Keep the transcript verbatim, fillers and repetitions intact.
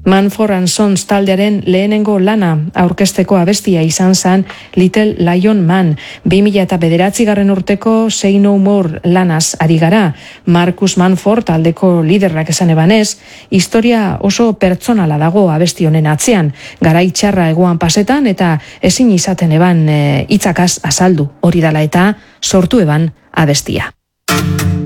Mumford and Sons taldearen lehenengo lana aurkezteko abestia izan zen Little Lion Man. bi mila bederatzigarren urteko Say No More lanaz ari gara. Marcus Mumford taldeko liderrak esan ebanez, historia oso pertsonala dago abesti honen atzean. Garai txarra egoan pasetan eta ezin izaten eban hitzakaz azaldu. Hori dala eta sortu eban abestia.